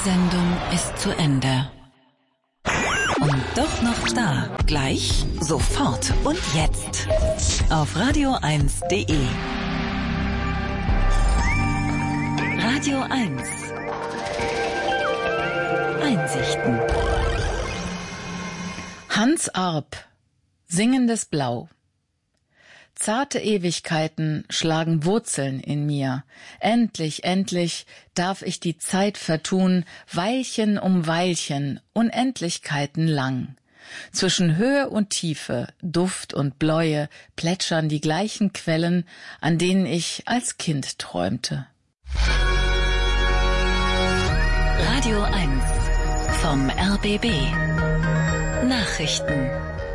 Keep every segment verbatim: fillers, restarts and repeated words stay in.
Sendung ist zu Ende. Und doch noch da. Gleich, sofort und jetzt. Auf radio eins punkt de. Radio eins. Einsichten. Hans Arp, Singendes Blau. Zarte Ewigkeiten schlagen Wurzeln in mir. Endlich, endlich darf ich die Zeit vertun, Weilchen um Weilchen, Unendlichkeiten lang. Zwischen Höhe und Tiefe, Duft und Bläue plätschern die gleichen Quellen, an denen ich als Kind träumte. Radio eins vom R B B. Nachrichten.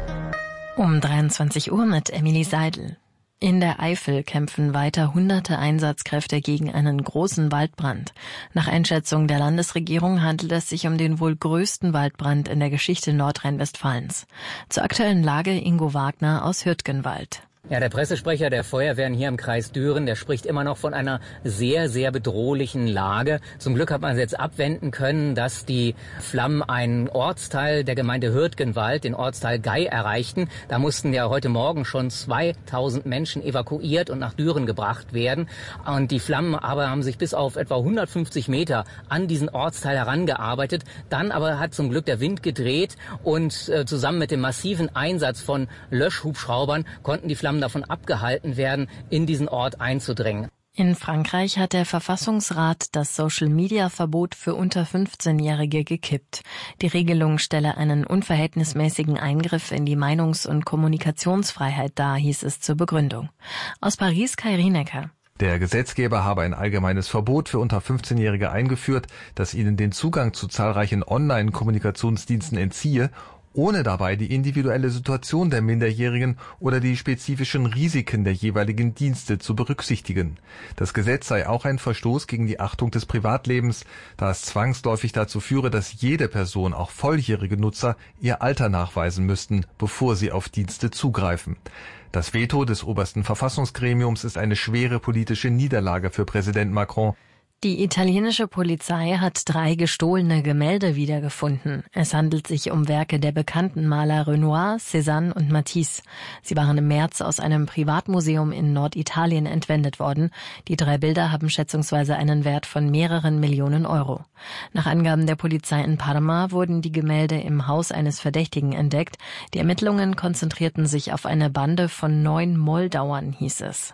Um dreiundzwanzig Uhr mit Emily Seidel. In der Eifel kämpfen weiter hunderte Einsatzkräfte gegen einen großen Waldbrand. Nach Einschätzung der Landesregierung handelt es sich um den wohl größten Waldbrand in der Geschichte Nordrhein-Westfalens. Zur aktuellen Lage Ingo Wagner aus Hürtgenwald. Ja, der Pressesprecher der Feuerwehren hier im Kreis Düren, der spricht immer noch von einer sehr, sehr bedrohlichen Lage. Zum Glück hat man jetzt abwenden können, dass die Flammen einen Ortsteil der Gemeinde Hürtgenwald, den Ortsteil Gei, erreichten. Da mussten ja heute Morgen schon zweitausend Menschen evakuiert und nach Düren gebracht werden. Und die Flammen aber haben sich bis auf etwa hundertfünfzig Meter an diesen Ortsteil herangearbeitet. Dann aber hat zum Glück der Wind gedreht und äh, zusammen mit dem massiven Einsatz von Löschhubschraubern konnten die Flammen davon abgehalten werden, in diesen Ort einzudringen. In Frankreich hat der Verfassungsrat das Social-Media-Verbot für unter fünfzehnjährige gekippt. Die Regelung stelle einen unverhältnismäßigen Eingriff in die Meinungs- und Kommunikationsfreiheit dar, hieß es zur Begründung. Aus Paris Kai Rienecker. Der Gesetzgeber habe ein allgemeines Verbot für unter fünfzehnjährige eingeführt, das ihnen den Zugang zu zahlreichen Online-Kommunikationsdiensten entziehe, ohne dabei die individuelle Situation der Minderjährigen oder die spezifischen Risiken der jeweiligen Dienste zu berücksichtigen. Das Gesetz sei auch ein Verstoß gegen die Achtung des Privatlebens, da es zwangsläufig dazu führe, dass jede Person, auch volljährige Nutzer, ihr Alter nachweisen müssten, bevor sie auf Dienste zugreifen. Das Veto des obersten Verfassungsgremiums ist eine schwere politische Niederlage für Präsident Macron. Die italienische Polizei hat drei gestohlene Gemälde wiedergefunden. Es handelt sich um Werke der bekannten Maler Renoir, Cézanne und Matisse. Sie waren im März aus einem Privatmuseum in Norditalien entwendet worden. Die drei Bilder haben schätzungsweise einen Wert von mehreren Millionen Euro. Nach Angaben der Polizei in Parma wurden die Gemälde im Haus eines Verdächtigen entdeckt. Die Ermittlungen konzentrierten sich auf eine Bande von neun Moldauern, hieß es.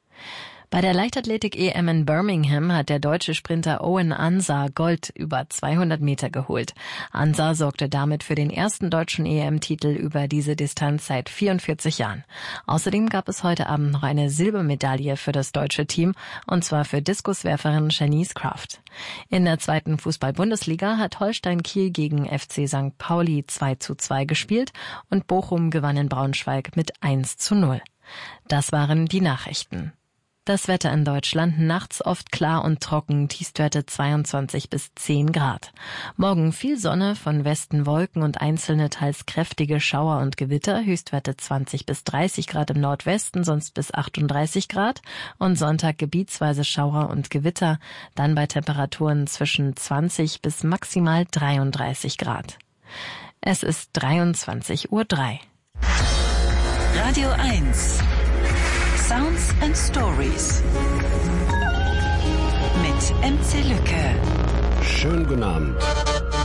Bei der Leichtathletik-E M in Birmingham hat der deutsche Sprinter Owen Ansah Gold über zweihundert Meter geholt. Ansah sorgte damit für den ersten deutschen E M-Titel über diese Distanz seit vierundvierzig Jahren. Außerdem gab es heute Abend noch eine Silbermedaille für das deutsche Team, und zwar für Diskuswerferin Shanice Kraft. In der zweiten Fußball-Bundesliga hat Holstein Kiel gegen F C Sankt Pauli zwei zu zwei gespielt und Bochum gewann in Braunschweig mit eins zu null. Das waren die Nachrichten. Das Wetter in Deutschland: nachts oft klar und trocken, Tiefstwerte zweiundzwanzig bis zehn Grad. Morgen viel Sonne, von Westen Wolken und einzelne teils kräftige Schauer und Gewitter, Höchstwerte zwanzig bis dreißig Grad im Nordwesten, sonst bis achtunddreißig Grad. Und Sonntag gebietsweise Schauer und Gewitter, dann bei Temperaturen zwischen zwanzig bis maximal dreiunddreißig Grad. Es ist dreiundzwanzig Uhr drei. Radio eins. Sounds and Stories mit M C Lücke. Schönen guten Abend.